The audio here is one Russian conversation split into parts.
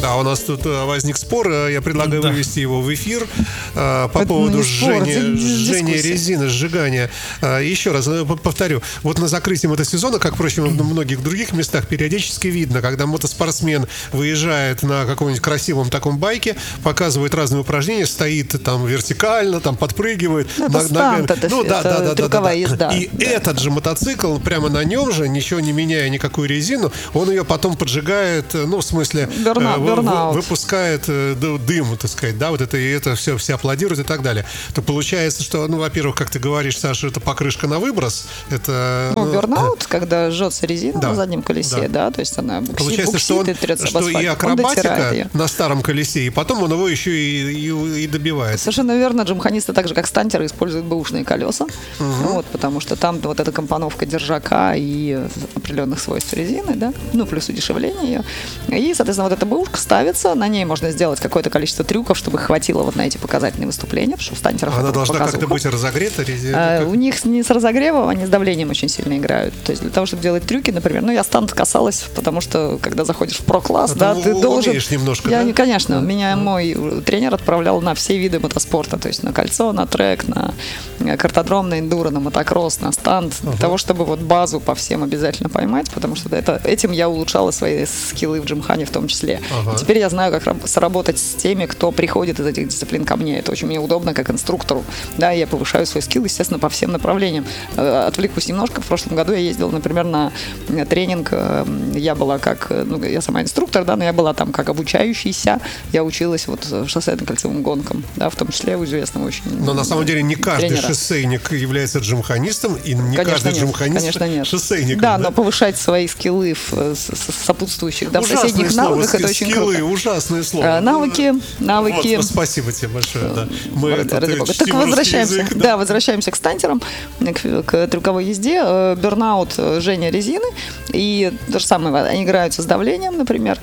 А у нас тут возник спор, я предлагаю вывести его в эфир по поводу жжения резины, сжигания. Еще раз повторю, вот на закрытии мотосезона, как, впрочем, в многих других местах, периодически видно, когда мотоспортсмен выезжает на каком-нибудь красивом таком байке, показывает разные упражнения, стоит там вертикально, там подпрыгивает. Это стант, это трюковая езда. И этот же мотоцикл, прямо на нем же, ничего не меняя никакую резину, он ее потом поджигает, ну, в смысле, выпускает дым, так сказать, да, вот это, и это все аплодируют и так далее. То получается, что, ну, во-первых, как ты говоришь, Саша, это покрышка на выброс. Это, бернаут, когда жжется резина на заднем колесе, да, то есть она получается, что и акробатика на старом колесе, и потом он его еще и добивает. Совершенно верно, джимханисты, так же как стантеры, используют бэушные колеса, вот, потому что там вот эта компоновка держака и определенных свойств резины, да, ну, плюс удешевление ее. И, соответственно, вот эта бэушка ставится, на ней можно сделать какое-то количество трюков, чтобы хватило вот на эти показательные выступления, потому что у стантеров она должна как-то быть разогрета, резина? У них не с разогревом, они с давлением очень сильно играют. То есть для того, чтобы делать трюки, например, ну, я стант касалась, потому что, когда заходишь в про-класс, да, ты должен... немножко, да? Конечно, меня мой тренер отправлял на все виды мотоспорта, то есть на кольцо, на трек, на картодром, на эндуро, на мотокросс, на стант, для того, чтобы вот базу по всем обязательно поймать, потому что этим я улучшала свои скиллы в джимхане в том числе. И теперь я знаю, как сработать с теми, кто приходит из этих дисциплин ко мне. Это очень мне удобно как инструктору. Да, я повышаю свой скилл, естественно, по всем направлениям. Отвлекусь немножко. В прошлом году я ездила, например, на тренинг. Я была как, ну, я сама инструктор, да, но я была там как обучающийся. Я училась вот шоссейно-кольцевым гонкам, да, в том числе у известного очень. Но на самом деле не каждый тренера. Шоссейник является джимханистом, и не каждый джимханист шоссейник. Да, но повышать свои скиллы в сопутствующих, да, в соседних навыках, это очень круто. Скиллы, ужасное слово. Навыки. Вот, спасибо тебе большое. Да. Мы так возвращаемся. Язык, да, возвращаемся к стантерам, к трюковой езде. Бернаут, жжение резины. И то же самое, они играются с давлением, например,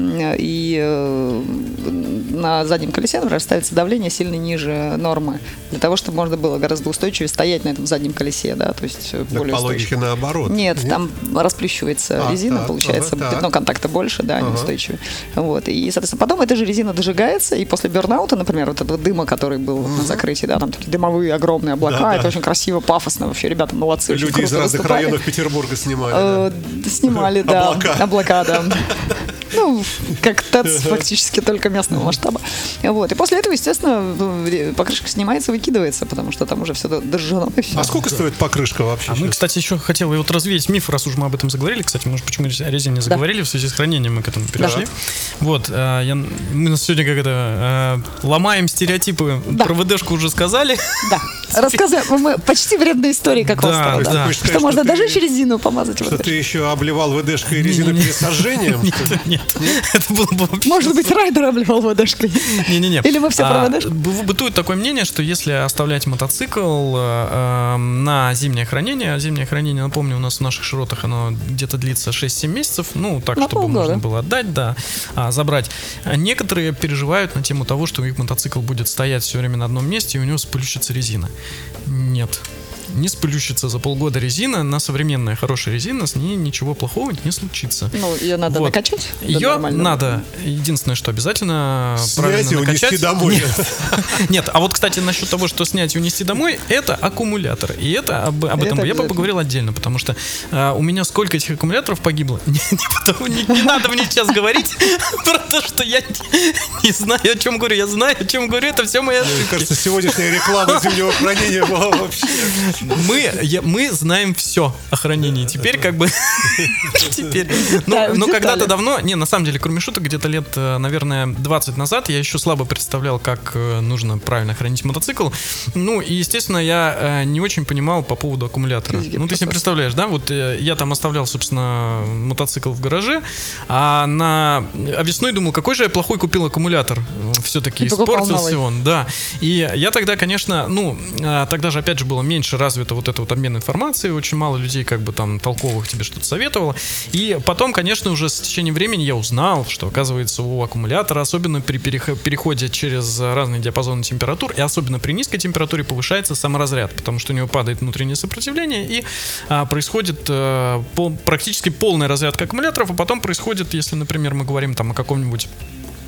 и на заднем колесе, например, ставится давление сильно ниже нормы, для того, чтобы можно было гораздо устойчивее стоять на этом заднем колесе, да, то есть более по логике наоборот. Нет, там расплющивается резина, получается, пятно контакта больше, да, неустойчивее. Вот, и, соответственно, потом эта же резина дожигается, и после бернаута, например, вот этого дыма, который был на закрытии, да, там такие дымовые огромные облака, это очень красиво, пафосно, вообще, ребята молодцы. Люди из разных районов Петербурга снимали. Снимали, да. Облака, да. Ну, как ТЭЦ фактически только местного масштаба. Вот. И после этого, естественно, покрышка снимается, выкидывается, потому что там уже все дожжено. А сколько стоит покрышка вообще? Мы, кстати, еще хотели вот развеять миф, раз уж мы об этом заговорили. Кстати, может, почему о резине не заговорили, в связи с хранением мы к этому перешли. Вот. Мы сегодня как это ломаем стереотипы. Про ВДшку уже сказали. Да. Рассказываем. Мы почти вредные истории, как вас стало. Да. Что можно даже резину помазать. Что ты еще обливал ВДшкой резину перед сожжением? Нет. Это было бы вообще... Может быть, райдер обливал ВДшкой? Не-не-не. Или мы все про ВДшку? Бытует такое мнение, что если оставлять мотоцикл на зимнее хранение, напомню, у нас в наших широтах оно где-то длится 6-7 месяцев, ну, так, на чтобы полгода. можно было отдать, да, забрать. Некоторые переживают на тему того, что их мотоцикл будет стоять все время на одном месте, и у него сплющится резина. Нет. Не сплющится за полгода резина, на современная хорошая резина, с ней ничего плохого не случится. Ну, ее надо накачать? Ее надо, единственное, что обязательно правильно снять и накачать. унести домой. Нет, а вот, кстати, насчет того, что снять и унести домой, это аккумулятор. И это об этом я бы поговорил отдельно, потому что у меня сколько этих аккумуляторов погибло. Не надо мне сейчас говорить, потому что я не знаю, о чем говорю. Я знаю, о чем говорю, это все мои ошибки. Мне кажется, сегодняшняя реклама зимнего хранения была вообще... Мы знаем все о хранении. Теперь как бы... Но когда-то давно... Не, на самом деле, кроме шуток, где-то лет, наверное, 20 назад я еще слабо представлял, как нужно правильно хранить мотоцикл. Ну, и, естественно, я не очень понимал по поводу аккумулятора. Ну, ты себе представляешь, да? Вот я там оставлял, собственно, мотоцикл в гараже, а весной думал, какой же я плохой купил аккумулятор. Все-таки испортился он, да. И я тогда, конечно, тогда же, опять же, было меньше развито вот это вот обмен информацией, очень мало людей как бы там толковых тебе что-то советовало. И потом, конечно, уже с течением времени я узнал, что, оказывается, у аккумулятора, особенно при переходе через разные диапазоны температур, и особенно при низкой температуре, повышается саморазряд, потому что у него падает внутреннее сопротивление, и происходит практически полная разрядка аккумуляторов, а потом происходит, если, например, мы говорим там о каком-нибудь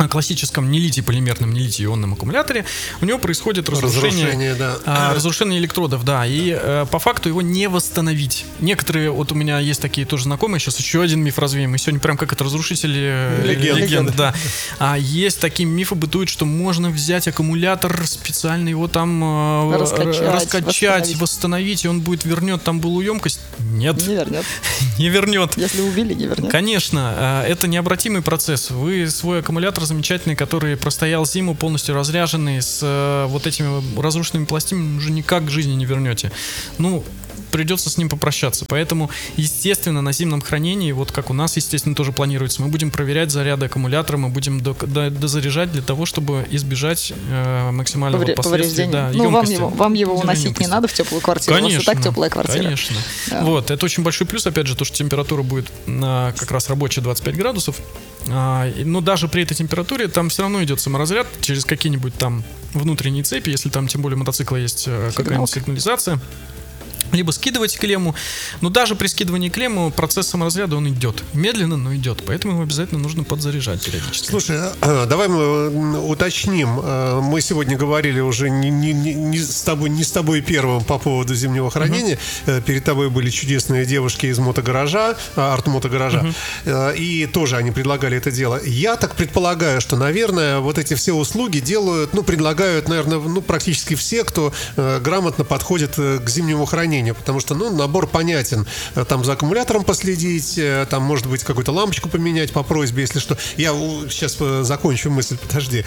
классическом не литий-полимерном, не литий-ионном аккумуляторе у него происходит разрушение электродов, да, и по факту его не восстановить. Некоторые, вот у меня есть такие тоже знакомые, сейчас еще один миф развеем, мы сегодня прям как это разрушитель легенд, да. Есть такие мифы бытуют, что можно взять аккумулятор, специально его там раскачать, восстановить, и он вернет там былую емкость. Нет. Не вернет. Не вернет. Если убили, не вернет. Конечно, это необратимый процесс. Вы свой аккумулятор замечательный, который простоял зиму, полностью разряженный, с вот этими разрушенными пластинами, уже никак к жизни не вернете. Ну, придется с ним попрощаться. Поэтому, естественно, на зимнем хранении, вот как у нас, естественно, тоже планируется, мы будем проверять заряды аккумулятора, мы будем дозаряжать для того, чтобы избежать максимального последствия. Да, ну, вам его уносить не надо в теплую квартиру. Конечно, у вас и так теплая квартира. Конечно. Да. Вот, это очень большой плюс, опять же, то, что температура будет как раз рабочая 25 градусов. Но даже при этой температуре там все равно идет саморазряд через какие-нибудь там внутренние цепи, если там, тем более, у мотоцикла есть какая-нибудь сигнализация. Либо скидывать клемму, но даже при скидывании клеммы процесс саморазряда, он идет. Медленно, но идет. Поэтому его обязательно нужно подзаряжать периодически. Слушай, давай мы уточним. Мы сегодня говорили уже не с тобой первым по поводу зимнего хранения. Перед тобой были чудесные девушки из мотогаража, арт-мотогаража. И тоже они предлагали это дело. Я так предполагаю, что, наверное, вот эти все услуги делают, предлагают, наверное, практически все, кто грамотно подходит к зимнему хранению. Потому что, набор понятен. Там за аккумулятором последить, там, может быть, какую-то лампочку поменять по просьбе, если что. Я сейчас закончу мысль, подожди.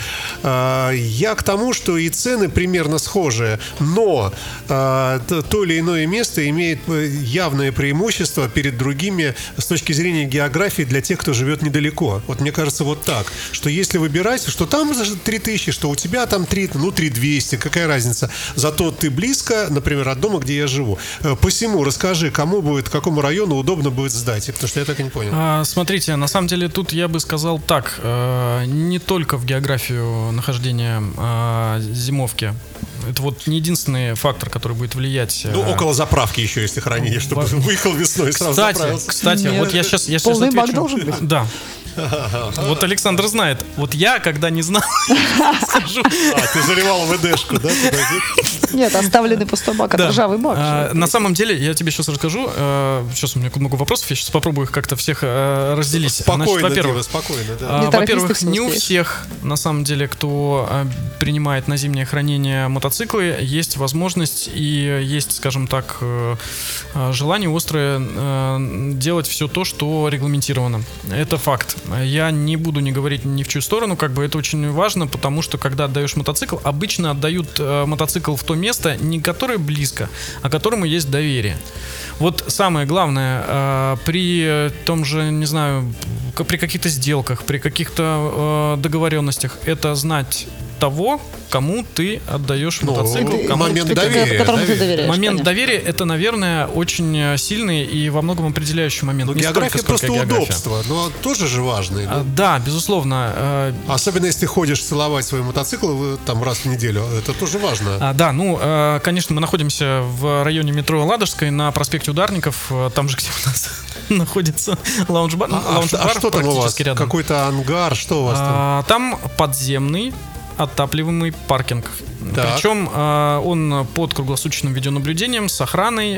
Я к тому, что и цены примерно схожие, но то или иное место имеет явное преимущество перед другими с точки зрения географии для тех, кто живет недалеко. Вот мне кажется, вот так, что если выбирать, что там 3000, что у тебя там 3200, какая разница? Зато ты близко, например, от дома, где я живу. Посему расскажи, какому району удобно будет сдать, потому что я так и не понял. Смотрите, на самом деле тут я бы сказал так, не только в географию нахождения зимовки. Это вот не единственный фактор, который будет влиять. Около заправки еще, если хранить, чтобы выехал весной и сразу заправился. Кстати, вот я сейчас полный отвечу. бак должен быть? Да. Вот Александр знает. Вот я, когда не знал, скажу. Ты заливал ВДшку, да? Нет, оставленный пустой бак, это ржавый бак. На самом деле, я тебе сейчас расскажу. Сейчас у меня много вопросов, я сейчас попробую их как-то всех разделить. Спокойно, да. Во-первых, не у всех, на самом деле, кто принимает на зимнее хранение мотоциклы, есть возможность и есть, скажем так, желание острое делать все то, что регламентировано. Это факт. Я не буду не говорить ни в чью сторону, это очень важно, потому что когда отдаешь мотоцикл, обычно отдают мотоцикл в то место, не которое близко, а которому есть доверие. Вот самое главное, при том же, не знаю, при каких-то сделках, при каких-то договоренностях, это знать того, кому ты отдаешь мотоцикл. Момент доверия. Момент доверия — это, наверное, очень сильный и во многом определяющий момент. География просто удобство, но тоже же важно. Да, безусловно. Особенно если ходишь целовать свой мотоцикл там раз в неделю, это тоже важно. Да, конечно, мы находимся в районе метро Ладожской, на проспекте Ударников, там же, где у нас находится лаунж-бар. А что там у вас? Рядом. Какой-то ангар, что у вас там? Там подземный отапливаемый паркинг. Так. Причем он под круглосуточным видеонаблюдением с охраной,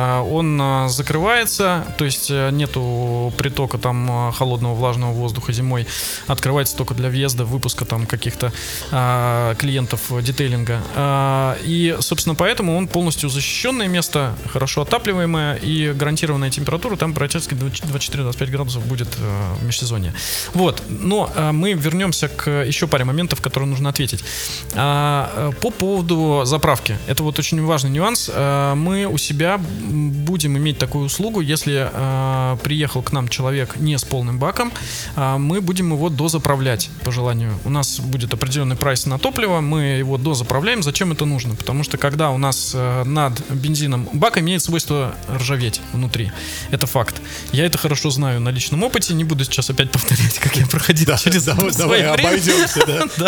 он закрывается, то есть нету притока там холодного влажного воздуха зимой, открывается только для въезда, выпуска там каких-то клиентов детейлинга. И, собственно, поэтому он полностью защищенное место, хорошо отапливаемое, и гарантированная температура там практически 24-25 градусов будет в межсезонье. Вот. Но мы вернемся к еще паре моментов, которые нужно ответить. По поводу заправки. Это вот очень важный нюанс. Мы у себя будем иметь такую услугу, если приехал к нам человек не с полным баком, мы будем его дозаправлять по желанию. У нас будет определенный прайс на топливо, мы его дозаправляем. Зачем это нужно? Потому что когда у нас над бензином бак имеет свойство ржаветь внутри. Это факт. Я это хорошо знаю на личном опыте. Не буду сейчас опять повторять, как я проходил через давай обойдемся, да.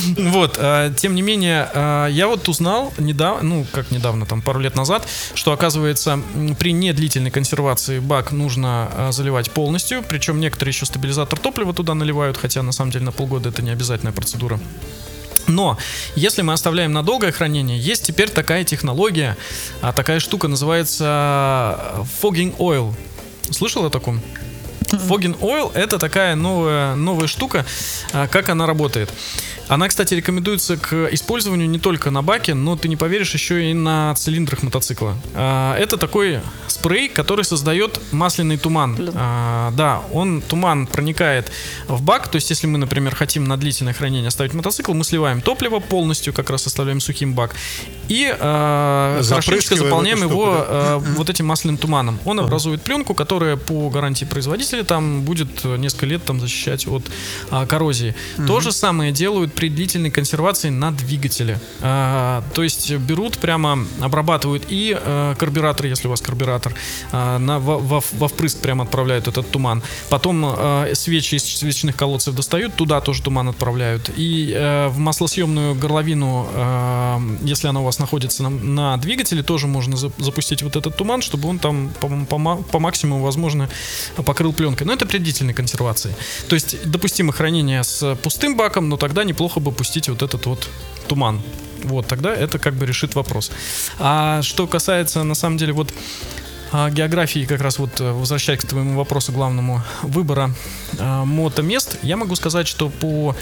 Вот, тем не менее, я вот узнал недавно, там пару лет назад, что, оказывается, при недлительной консервации бак нужно заливать полностью, причем некоторые еще стабилизатор топлива туда наливают, хотя на самом деле на полгода это не обязательная процедура. Но если мы оставляем на долгое хранение, есть теперь такая технология, такая штука называется fogging oil. Слышал о таком? Fogging oil — это такая новая штука. Как она работает? Она, кстати, рекомендуется к использованию не только на баке, но, ты не поверишь, еще и на цилиндрах мотоцикла. Это такой спрей, который создает масляный туман. Да, туман проникает в бак. То есть, если мы, например, хотим на длительное хранение оставить мотоцикл, мы сливаем топливо полностью, как раз оставляем сухим бак, и хорошенечко заполняем его вот этим масляным туманом. Он образует пленку, которая по гарантии производителя там будет несколько лет там защищать от коррозии. То же самое делают при длительной консервации на двигателе. То есть берут прямо, обрабатывают и карбюратор, если у вас карбюратор, во впрыск прямо отправляют этот туман. Потом свечи из свечных колодцев достают, туда тоже туман отправляют. И в маслосъемную горловину, если она у вас находится на двигателе, тоже можно запустить вот этот туман, чтобы он там по максимуму возможно покрыл пленкой. Но это при длительной консервации. То есть допустимо хранение с пустым баком, но тогда неплохо бы пустить вот этот вот туман. Вот, тогда это как бы решит вопрос. А что касается, на самом деле, вот географии, как раз вот возвращаясь к твоему вопросу главному, выбора мотомест, я могу сказать, что по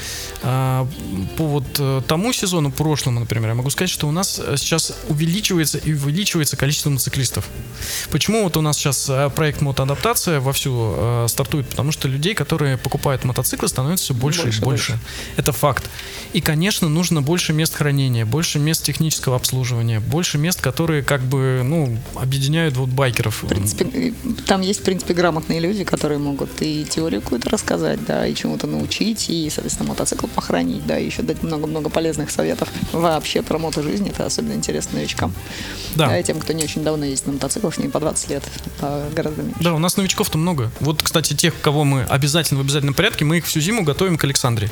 вот тому сезону, прошлому, например, я могу сказать, что у нас сейчас увеличивается количество мотоциклистов. Почему вот у нас сейчас проект мотоадаптация вовсю стартует? Потому что людей, которые покупают мотоциклы, становится все больше и больше. Это факт. И, конечно, нужно больше мест хранения, больше мест технического обслуживания, больше мест, которые как бы, объединяют вот байкеров. В принципе, там есть, в принципе, грамотные люди, которые могут и теорию какую-то рассказать, да, и чему-то научить, и, соответственно, мотоцикл похоронить, да, и еще дать много-много полезных советов вообще про мотожизнь. Это особенно интересно новичкам. Да. И тем, кто не очень давно ездит на мотоциклах, не по 20 лет, а гораздо меньше. Да, у нас новичков-то много. Вот, кстати, тех, кого мы в обязательном порядке, мы их всю зиму готовим к Александре.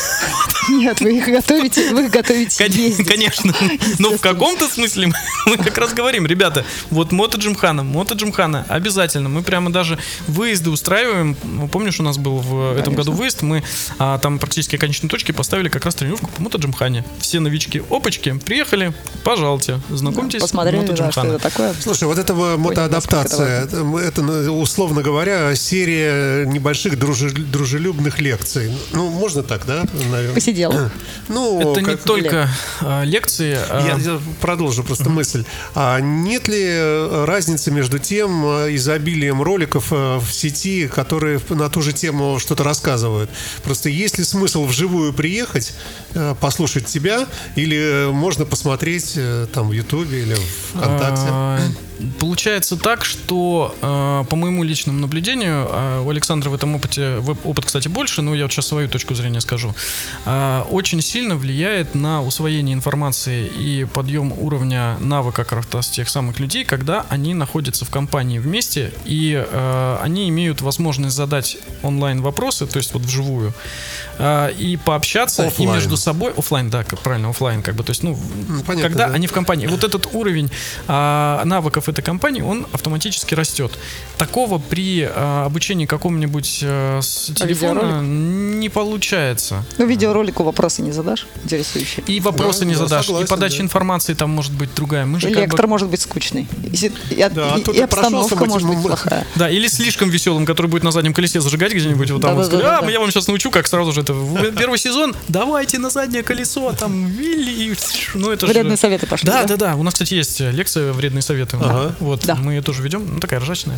Нет, вы их готовите ездить. Конечно. Но в каком-то смысле мы как раз говорим, ребята, вот мотоджимхана обязательно. Мы прямо даже выезды устраиваем. Помнишь, у нас был в этом году выезд, мы там практически конечной точке поставили как раз тренировку по мотоджимхане. Все новички, опачки, приехали, пожалуйте, знакомьтесь. Посмотрели, да, что это такое. Слушай, вот это мотоадаптация, это, условно говоря, серия небольших дружелюбных лекций. Можно так, да? Наверное. Посидел. Это не только лекции. Я продолжу просто мысль. Нет ли разницы между тем изобилием роликов в сети, которые на ту же тему что-то рассказывают? Просто есть ли смысл вживую приехать, послушать тебя, или можно посмотреть там в Ютубе или в ВКонтакте? Получается так, что по моему личному наблюдению, у Александра в этом опыт, кстати, больше, но я вот сейчас свою точку зрения скажу, очень сильно влияет на усвоение информации и подъем уровня навыка как раз тех самых людей, когда они находятся в компании вместе, и они имеют возможность задать онлайн вопросы, то есть вот вживую, и пообщаться и между собой. Офлайн, да, правильно, офлайн, как бы, то есть, понятно, когда они в компании. Вот этот уровень навыков этой компании, он автоматически растет. Такого при обучении какому-нибудь с телефона не получается. Видеоролику вопросы не задашь, интересующие. И вопросы не задашь, согласен, и подача информации там может быть другая. Мы же лектор может быть скучный. И обстановка может быть плохая. Да, или слишком веселым, который будет на заднем колесе зажигать где-нибудь, вот там сказать, я вам сейчас научу, как сразу же это. Первый сезон, давайте на заднее колесо, там, вилли. Это вредные советы пошли. Да. У нас, кстати, есть лекция «Вредные советы». Вот, да. Мы ее тоже ведем, такая ржачная.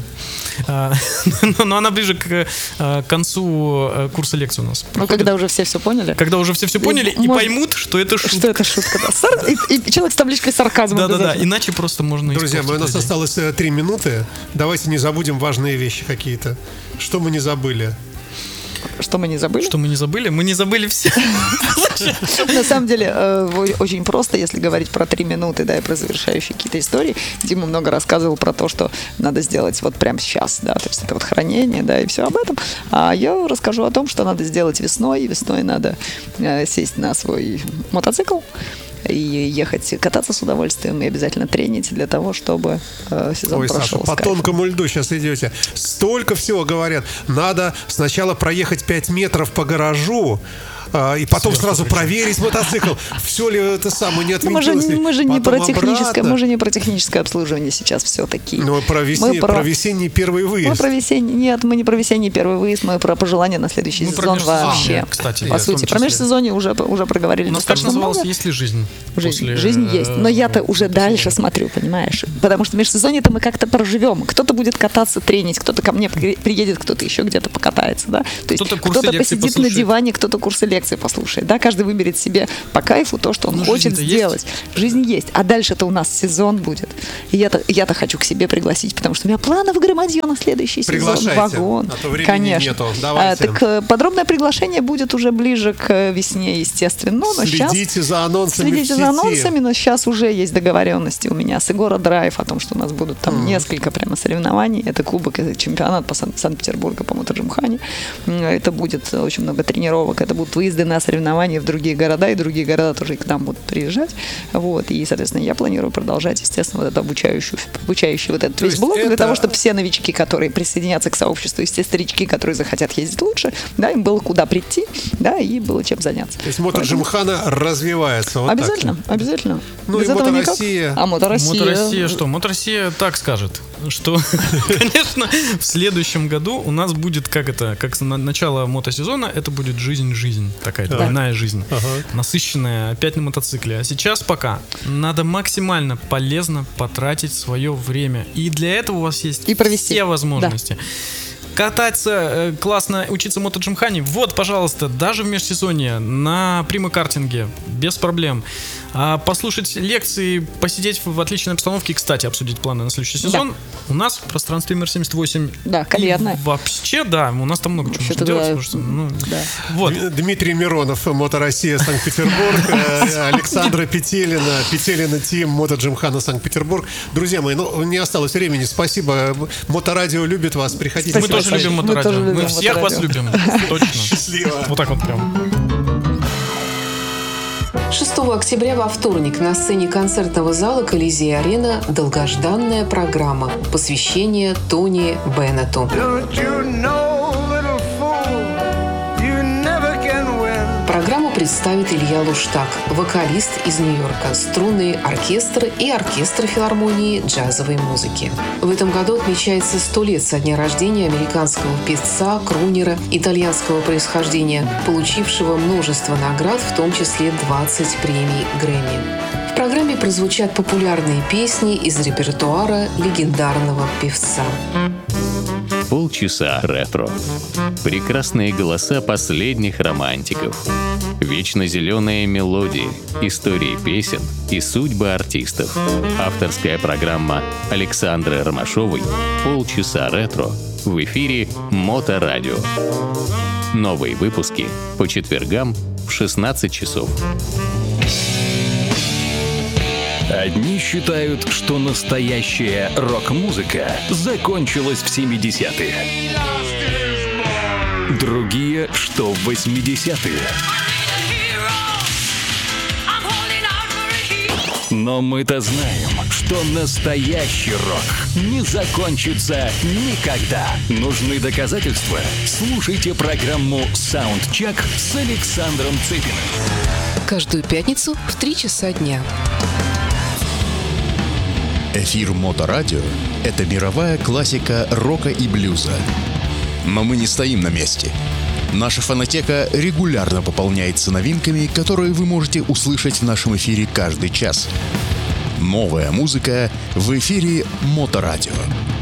Но она ближе к концу курса лекций у нас. Когда уже все поняли. Когда уже все поняли и поймут, что это шутка. Что это шутка, да. И человек с табличкой сарказма. Да, иначе просто можно... Друзья мои, у нас осталось 3 минуты. Давайте не забудем важные вещи какие-то. Что мы не забыли? Что мы не забыли? Что мы не забыли? Мы не забыли все. На самом деле, очень просто, если говорить про 3 минуты, да, и про завершающие какие-то истории. Дима много рассказывал про то, что надо сделать вот прямо сейчас, да, то есть это вот хранение, да, и все об этом. А я расскажу о том, что надо сделать весной. Весной надо сесть на свой мотоцикл и ехать кататься с удовольствием, и обязательно тренить для того, чтобы сезон Ой, прошел. Саша, по тонкому льду сейчас идете. Столько всего говорят. Надо сначала проехать 5 метров по гаражу, и потом сразу проверить мотоцикл. Все ли это самое не отвинтилось? Мы же не про техническое обслуживание сейчас все-таки. Но про весенний первый выезд. Нет, мы не про весенний первый выезд, мы про пожелания на следующий сезон вообще. Кстати, по сути, про межсезонье уже проговорили достаточно много. Есть ли жизнь? Жизнь есть, но я-то уже дальше смотрю, понимаешь? Потому что межсезонье-то мы как-то проживем. Кто-то будет кататься, тренить, кто-то ко мне приедет, кто-то еще где-то покатается, да? То есть кто-то посидит на диване, кто-то курсы лекции послушает, да? Каждый выберет себе по кайфу то, что он хочет сделать. Жизнь есть. А дальше-то у нас сезон будет. И я-то хочу к себе пригласить, потому что у меня планов громадье на следующий сезон. Вагон. А то времени конечно. Нету. Давайте. Так подробное приглашение будет уже ближе к весне, естественно. Но Следите за анонсами. Следите за анонсами, но сейчас уже есть договоренности у меня с Егора Драйв о том, что у нас будут там несколько прямо соревнований. Это кубок, это чемпионат по Санкт-Петербургу по мотоджимхане. Это будет очень много тренировок, это будут выезды на соревнования в другие города, и другие города тоже и к нам будут приезжать. Вот. И, соответственно, я планирую продолжать, естественно, вот это обучающий вот этот весь блок, для того, чтобы все новички, которые присоединятся к сообществу, и все старички, которые захотят ездить лучше, да, им было куда прийти, да, и было чем заняться. То есть мотоджимхана развивается. Вот обязательно, так. Обязательно. Ну без и этого Моторосия. никак. А Моторосия что? Моторосия так скажет, что, конечно, в следующем году у нас будет, как начало мотосезона, это будет жизнь такая, двойная жизнь, насыщенная, опять на мотоцикле. А сейчас пока надо максимально полезно потратить свое время. И для этого у вас есть все возможности. Кататься классно, учиться мотоджимхане. Вот, пожалуйста, даже в межсезонье на примо-картинге без проблем. Послушать лекции, посидеть в отличной обстановке. Кстати, обсудить планы на следующий сезон. У нас в пространстве МР-78. Да, кальянная. Вообще, да, у нас там много чего можно делать. Вот. Дмитрий Миронов, Мотороссия, Санкт-Петербург. Александра Петелина Тим, Мотоджимхана, Санкт-Петербург. Друзья мои, не осталось времени. Спасибо. Моторадио любит вас. Приходите. Мы тоже любим Моторадио. Мы всех вас любим. Точно. Счастливо. Вот так вот прям. 6 октября во вторник на сцене концертного зала Колизей-Арена долгожданная программа «Посвящение Тони Беннету». Программу представит Илья Луштаг, вокалист из Нью-Йорка, струнный оркестр и оркестр филармонии джазовой музыки. В этом году отмечается 100 лет со дня рождения американского певца, крунера итальянского происхождения, получившего множество наград, в том числе 20 премий Грэмми. В программе прозвучат популярные песни из репертуара легендарного певца. Полчаса ретро. Прекрасные голоса последних романтиков. Вечно зеленые мелодии, истории песен и судьбы артистов. Авторская программа Александры Ромашовой «Полчаса ретро» в эфире Моторадио. Новые выпуски по четвергам в 16 часов. Одни считают, что настоящая рок-музыка закончилась в 70-х. Другие, что в 80-е. Но мы-то знаем, что настоящий рок не закончится никогда. Нужны доказательства? Слушайте программу «Саундчек» с Александром Цыпиным. Каждую пятницу в 3 часа дня. Эфир Моторадио – это мировая классика рока и блюза. Но мы не стоим на месте. Наша фонотека регулярно пополняется новинками, которые вы можете услышать в нашем эфире каждый час. Новая музыка в эфире Моторадио.